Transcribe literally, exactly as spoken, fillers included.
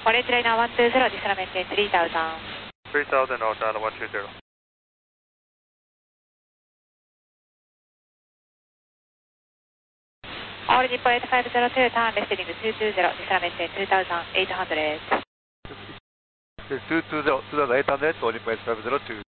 Orange Liner one two zero, descend maintain three thousand. three thousand, Orange Liner one two zero. All Nippon eight five zero two, turn left heading two two zero, descend maintain two thousand eight hundred. two two zero, two thousand eight hundred, All Nippon eight five zero two.